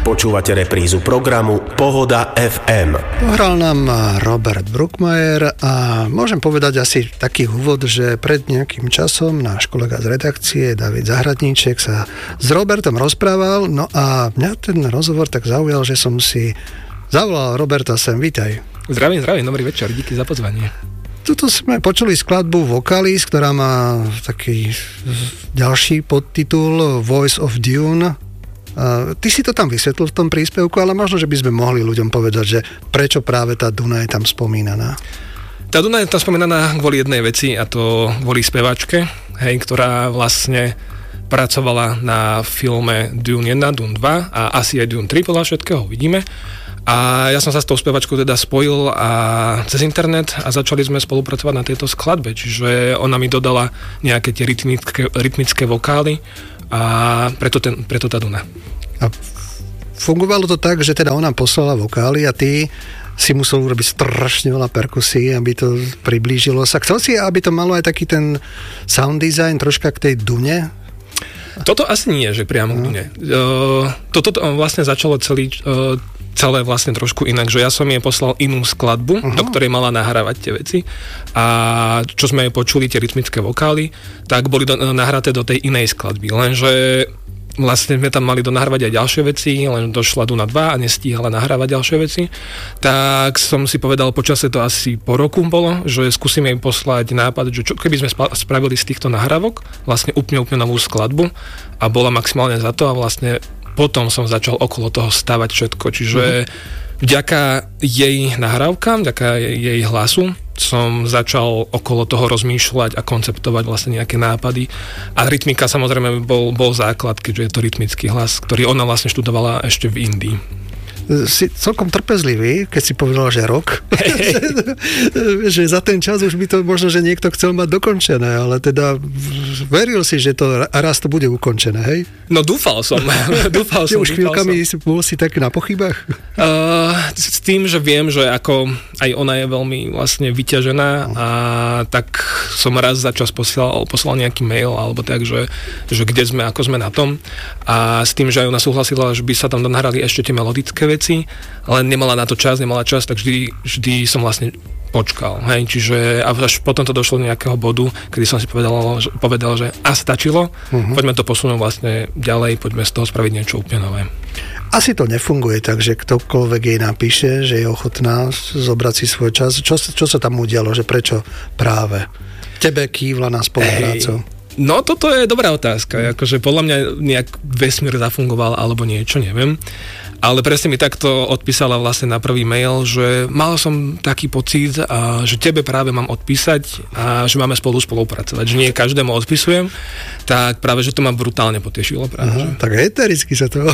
Počúvate reprízu programu Pohoda FM. Pohral nám Robert Brookmeyer a môžem povedať asi taký úvod, že pred nejakým časom náš kolega z redakcie David Zahradníček sa s Robertom rozprával, no a mňa ten rozhovor tak zaujal, že som si zavolal Roberta sem. Vítaj. Zdravím, dobrý večer, díky za pozvanie. Tuto sme počuli skladbu Vocalis, ktorá má taký ďalší podtitul Voice of Dune. Ty si to tam vysvetlil v tom príspevku, ale možno, že by sme mohli ľuďom povedať, že prečo práve tá Duna je tam spomínaná. Tá Duna je tam spomínaná kvôli jednej veci, a to kvôli speváčke, ktorá vlastne pracovala na filme Dune 1, Dune 2 a asi aj Dune 3 podľa všetkého, vidíme. A ja som sa s tou spevačkou teda spojil cez internet a začali sme spolupracovať na tejto skladbe, čiže ona mi dodala nejaké tie rytmické vokály a preto tá Duna. A fungovalo to tak, že teda ona poslala vokály a ty si musel urobiť strašne veľa perkusí, aby to priblížilo sa. Chcel si, aby to malo aj taký ten sound design troška k tej Dune? Toto asi nie, že priamo k Dune. Toto vlastne začalo celé vlastne trošku inak, že ja som jej poslal inú skladbu, do ktorej mala nahrávať tie veci a čo sme jej počuli, tie rytmické vokály, tak boli nahraté do tej inej skladby, lenže vlastne sme tam mali donahrávať aj ďalšie veci, len došla Duna 2 a nestíhala nahrávať ďalšie veci, tak som si povedal, počasie to asi po roku bolo, že skúsim jej poslať nápad, že čo keby sme spravili z týchto nahrávok vlastne úplne novú skladbu a bola maximálne za to a vlastne potom som začal okolo toho stavať všetko, čiže vďaka jej nahrávkam, vďaka jej hlasu som začal okolo toho rozmýšľať a konceptovať vlastne nejaké nápady a rytmika samozrejme bol základ, keďže je to rytmický hlas, ktorý ona vlastne študovala ešte v Indii. Si celkom trpezlivý, keď si povedal, že rok. Že za ten čas už by to možno, že niekto chcel mať dokončené, ale teda veril si, že to raz to bude ukončené, hej? No dúfal som. Už chvíľkami bol si tak na pochybách? S tým, že viem, že ako aj ona je veľmi vlastne vyťažená a tak som raz za čas poslal nejaký mail alebo tak, že kde sme, ako sme na tom a s tým, že aj ona súhlasila, že by sa tam nahrali ešte tie melodické veci, ale nemala na to čas, tak vždy som vlastne počkal, hej, čiže až potom to došlo do nejakého bodu, kedy som si povedal, že stačilo, poďme to posunúť vlastne ďalej, poďme z toho spraviť niečo úplne nové. Asi to nefunguje tak, že ktokoľvek jej napíše, že je ochotná zobrať si svoj čas. Čo sa tam udialo, že prečo práve tebe kývla na spoluprácu? No toto je dobrá otázka, akože podľa mňa nejak vesmír zafungoval alebo niečo, neviem. Ale presne mi takto odpísala vlastne na prvý mail, že mal som taký pocit, že tebe práve mám odpísať a že máme spolupracovať, že nie každému odpisujem, tak práve, že to ma brutálne potešilo. Práve, tak etericky sa to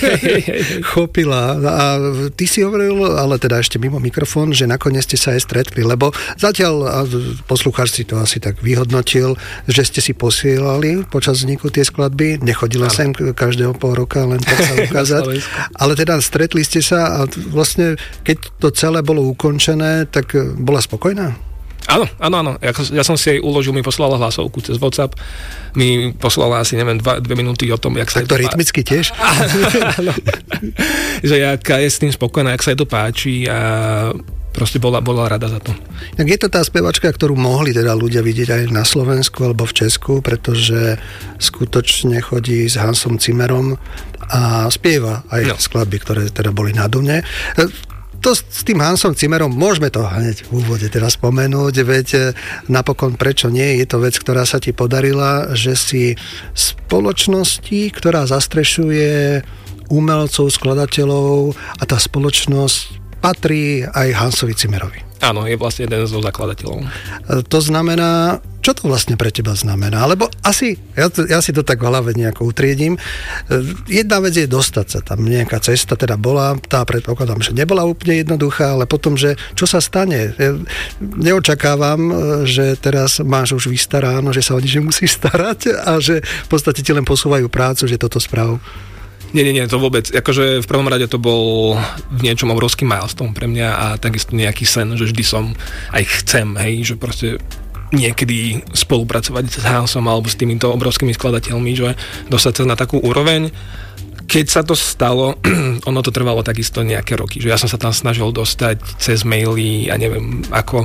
chopila. A ty si hovoril, ale teda ešte mimo mikrofón, že nakoniec ste sa aj stretli, lebo zatiaľ poslucháč si to asi tak vyhodnotil, že ste si posielali počas vzniku tie skladby, nechodila sem každého pol roka len tak sa ukázať. Ale teda stretli ste sa a vlastne, keď to celé bolo ukončené, tak bola spokojná? Áno. Ja som si jej uložil, mi poslala hlasovku cez WhatsApp, mi poslala asi, neviem, 2 minúty o tom, jak sa tak to rytmicky tiež? Áno. Že jaká je s tým spokojná, jak sa jej to páči a proste bola rada za to. Tak je to tá spevačka, ktorú mohli teda ľudia vidieť aj na Slovensku alebo v Česku, pretože skutočne chodí s Hansom Zimmerom a spieva aj skladby, ktoré teda boli na Dune. To s tým Hansom Zimmerom môžeme to hneď v úvode teda spomenúť, veď napokon prečo nie, je to vec, ktorá sa ti podarila, že si spoločnosti, ktorá zastrešuje umelcov, skladateľov a tá spoločnosť patrí aj Hansovi Zimmerovi. Áno, je vlastne jeden zo zakladateľov. To znamená, čo to vlastne pre teba znamená? Lebo asi, ja si to tak v hlave nejako utriedím, jedna vec je dostať sa tam, nejaká cesta teda bola, tá predpokladám, že nebola úplne jednoduchá, ale potom, že čo sa stane? Neočakávam, že teraz máš už vystaráno, že sa o nič nemusíš starať a že v podstate ti len posúvajú prácu, že toto správ. Nie, to vôbec. Akože v prvom rade to bol v niečom obrovský milestone pre mňa a takisto nejaký sen, že vždy som aj chcem, že proste niekedy spolupracovať s Hansom alebo s týmito obrovskými skladateľmi, že dostať sa na takú úroveň, Keď sa to stalo, ono to trvalo takisto nejaké roky, že ja som sa tam snažil dostať cez maily, ja neviem ako,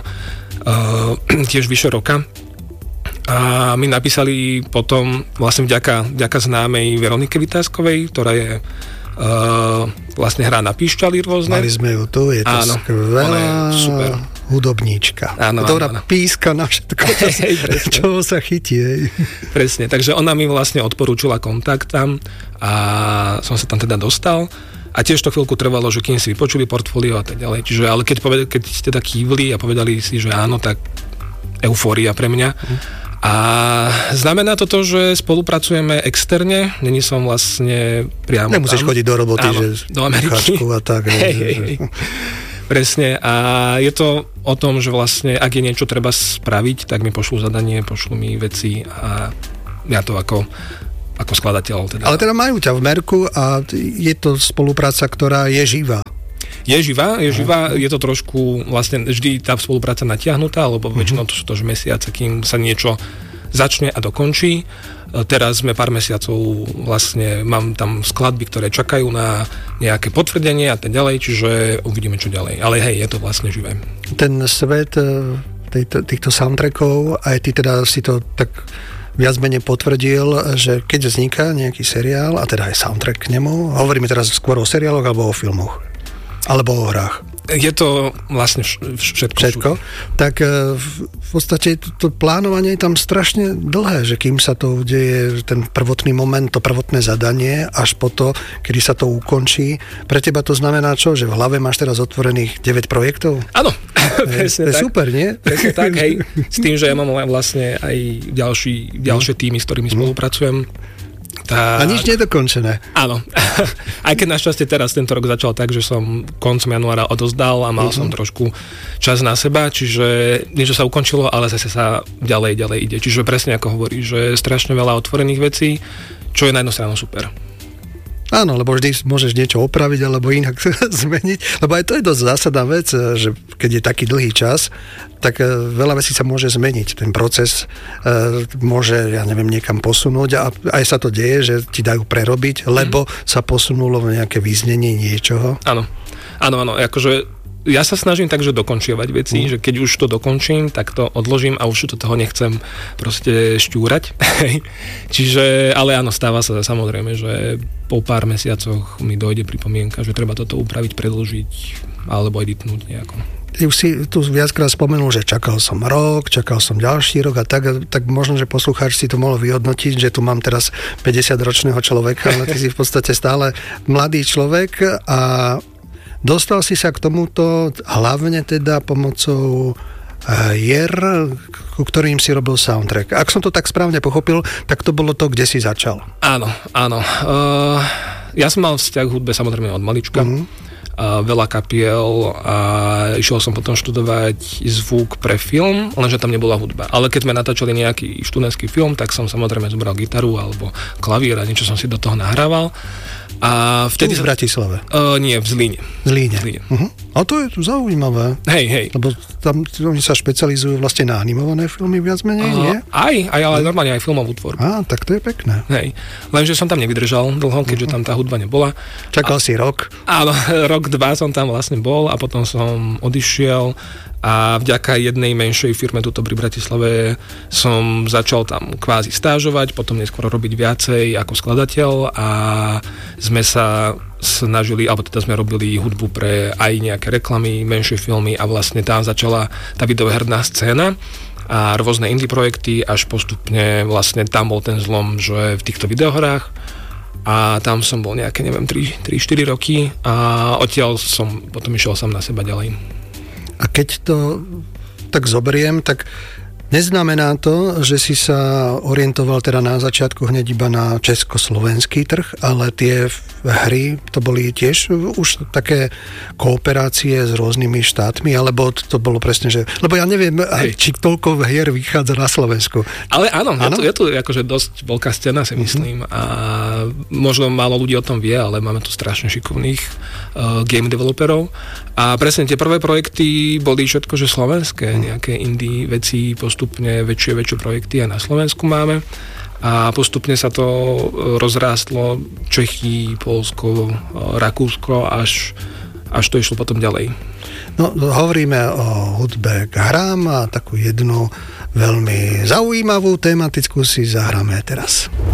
tiež vyše roka. A mi napísali potom vlastne vďaka známej Veronike Vitáskovej, ktorá je vlastne hrá na píšťaly rôzne. Mali sme ju tu, je to skvelá hudobníčka, ktorá píska na všetko, čo sa chytí. Presne, takže ona mi vlastne odporúčila kontakt tam a som sa tam teda dostal. A tiež to chvíľku trvalo, že kým si vypočuli portfólio a tak ďalej. Čiže, ale keď ste tak kývli a povedali si, že áno, tak eufória pre mňa. A znamená to, že spolupracujeme externe, není som vlastne priamo nemusíš tam. Chodiť do roboty, áno, že do Ameriky. A tak. Hej. Presne. A je to o tom, že vlastne, ak je niečo treba spraviť, tak mi pošlú zadanie, pošlú mi veci a ja to ako skladateľ. Teda. Ale teda majú ťa v merku a je to spolupráca, ktorá je živá. Je živá, je to trošku vlastne vždy tá spolupráca natiahnutá, lebo väčšinou to sú to mesiace, kým sa niečo začne a dokončí. Teraz sme pár mesiacov vlastne, mám tam skladby, ktoré čakajú na nejaké potvrdenie a tak ďalej, čiže uvidíme, čo ďalej. Ale hej, je to vlastne živé. Ten svet týchto soundtrackov, aj ty teda si to tak viac menej potvrdil, že keď vzniká nejaký seriál, a teda aj soundtrack k nemu, hovoríme teraz skôr o seriáloch alebo o filmoch? Alebo o hrách. Je to vlastne všetko. Tak v podstate to plánovanie je tam strašne dlhé, že kým sa to udeje, ten prvotný moment, to prvotné zadanie, až po to, kedy sa to ukončí. Pre teba to znamená čo? Že v hlave máš teraz otvorených 9 projektov? Áno, presne tak. To je super, nie? Presne tak, hej. S tým, že ja mám vlastne aj ďalšie týmy, s ktorými spolupracujem. A nič nedokončené. Áno. Aj keď našťastie teraz tento rok začal tak, že som koncom januára odozdal a mal som trošku čas na seba, čiže niečo sa ukončilo, ale zase sa ďalej ide. Čiže presne ako hovorí, že strašne veľa otvorených vecí, čo je na jednu stranu super. Áno, lebo vždy môžeš niečo opraviť alebo inak zmeniť, lebo aj to je dosť zásadná vec, že keď je taký dlhý čas, tak veľa vecí sa môže zmeniť. Ten proces môže, ja neviem, niekam posunúť a aj sa to deje, že ti dajú prerobiť, lebo sa posunulo v nejaké význenie niečoho. Áno, akože ja sa snažím takže dokončievať veci, že keď už to dokončím, tak to odložím a už do toho nechcem proste šťúrať. Čiže, ale áno, stáva sa samozrejme, že po pár mesiacoch mi dojde pripomienka, že treba toto upraviť, predĺžiť alebo editnúť nejako. Ty už si tu viackrát spomenul, že čakal som rok, čakal som ďalší rok a tak možno, že poslucháč si to mohol vyhodnotiť, že tu mám teraz 50-ročného človeka, ale ty si v podstate stále mladý človek a dostal si sa k tomuto hlavne teda pomocou hier, ku ktorým si robil soundtrack. Ak som to tak správne pochopil, tak to bolo to, kde si začal. Áno. Ja som mal vzťah k hudbe samozrejme od malička. Veľa kapiel a išiel som potom študovať zvuk pre film, lenže tam nebola hudba. Ale keď sme natáčali nejaký študentský film, tak som samozrejme zobral gitaru alebo klavír a niečo som si do toho nahrával. A vtedy v Bratislave? Nie, v Zlíne. Zlíne. A to je zaujímavé. Hej. Lebo tam oni sa špecializujú vlastne na animované filmy viac menej, nie? Ale normálne aj filmovú tvorbu. Tak to je pekné. Hej. Lenže som tam nevydržal dlho, keďže tam tá hudba nebola. Čakal si rok? Áno, rok, 2 som tam vlastne bol a potom som odišiel a vďaka jednej menšej firme tuto pri Bratislave som začal tam kvázi stážovať, potom neskôr robiť viacej ako skladateľ a sme sa snažili, alebo teda sme robili hudbu pre aj nejaké reklamy, menšie filmy a vlastne tam začala tá videoherná scéna a rôzne indie projekty, až postupne vlastne tam bol ten zlom, že v týchto videohrách a tam som bol nejaké, neviem, 3-4 roky a odtiaľ som potom išiel sám na seba ďalej. A keď to tak zoberiem, tak neznamená to, že si sa orientoval teda na začiatku hneď iba na československý trh, ale tie hry, to boli tiež už také kooperácie s rôznymi štátmi, alebo to bolo presne, že... Lebo ja neviem, či toľko hier vychádza na Slovensku. Ale áno? Je tu akože dosť veľká scéna, si myslím, a možno málo ľudí o tom vie, ale máme tu strašne šikovných game developerov. A presne tie prvé projekty boli všetko, že slovenské, nejaké indie veci, postupne väčšie projekty aj na Slovensku máme. a postupne sa to rozrástlo Čechy, Poľsko, Rakúsko, až to išlo potom ďalej. No, hovoríme o hudbe k hrám a takú jednu veľmi zaujímavú tematickú si zahráme teraz.